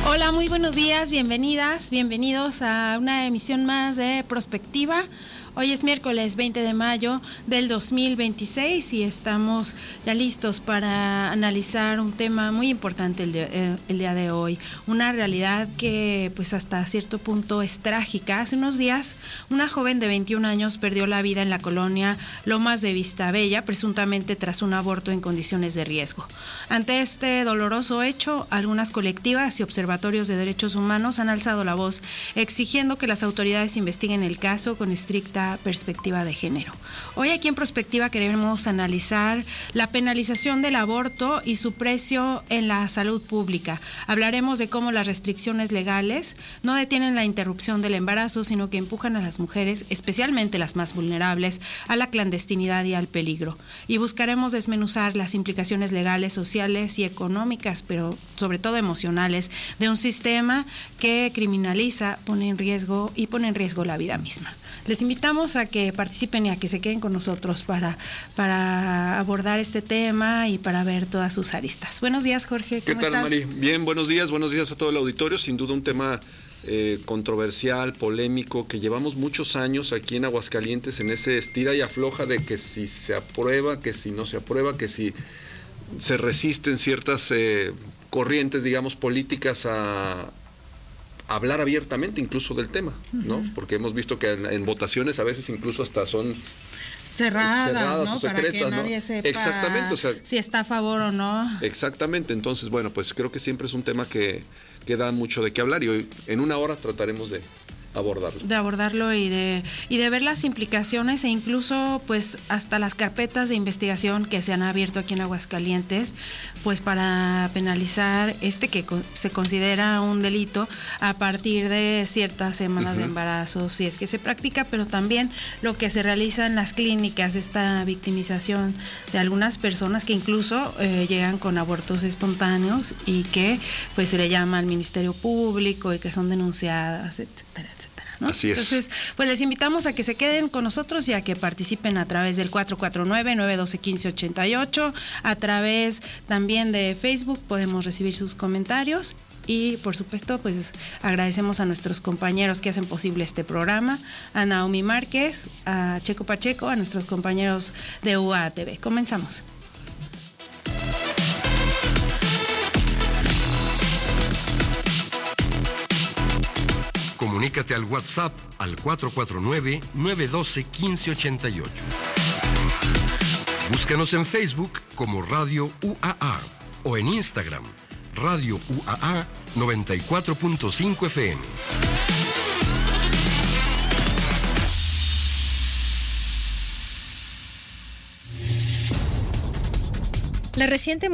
Hola, muy buenos días, bienvenidas, bienvenidos a una emisión más de Prospectiva. Hoy es miércoles 20 de mayo del 2026 y estamos ya listos para analizar un tema muy importante el día de hoy. Una realidad que pues hasta cierto punto es trágica. Hace unos días una joven de 21 años perdió la vida en la colonia Lomas de Vistabella, presuntamente tras un aborto en condiciones de riesgo. Ante este doloroso hecho, algunas colectivas y observatorios de derechos humanos han alzado la voz exigiendo que las autoridades investiguen el caso con estricta perspectiva de género. Hoy aquí en Prospectiva queremos analizar la penalización del aborto y su precio en la salud pública. Hablaremos de cómo las restricciones legales no detienen la interrupción del embarazo, sino que empujan a las mujeres, especialmente las más vulnerables, a la clandestinidad y al peligro. Y buscaremos desmenuzar las implicaciones legales, sociales y económicas, pero sobre todo emocionales, de un sistema que criminaliza, pone en riesgo la vida misma. Les invitamos a que participen y a que se queden con nosotros para abordar este tema y para ver todas sus aristas. Buenos días, Jorge. ¿Qué tal, Mari? Bien, buenos días a todo el auditorio. Sin duda un tema controversial, polémico, que llevamos muchos años aquí en Aguascalientes en ese estira y afloja de que si se aprueba, que si no se aprueba, que si se resisten ciertas corrientes, digamos, políticas a hablar abiertamente incluso del tema, ¿no? Porque hemos visto que en votaciones a veces incluso hasta son cerradas, ¿no? O secretas, para que nadie sepa exactamente, o sea, si está a favor o no. Exactamente, entonces, bueno, pues creo que siempre es un tema que da mucho de qué hablar y hoy en una hora trataremos de abordarlo y de ver las implicaciones e incluso pues hasta las carpetas de investigación que se han abierto aquí en Aguascalientes pues para penalizar que se considera un delito a partir de ciertas semanas de embarazo, si es que se practica, pero también lo que se realiza en las clínicas, esta victimización de algunas personas que incluso llegan con abortos espontáneos y que pues se le llama al Ministerio Público y que son denunciadas, etcétera. ¿No? Así es. Entonces, pues les invitamos a que se queden con nosotros y a que participen a través del 449-912-1588, a través también de Facebook podemos recibir sus comentarios y por supuesto pues agradecemos a nuestros compañeros que hacen posible este programa, a Naomi Márquez, a Checo Pacheco, a nuestros compañeros de UATV. Comenzamos. Comunícate al WhatsApp al 449-912-1588. Búscanos en Facebook como Radio UAA o en Instagram, Radio UAA 94.5 FM. La reciente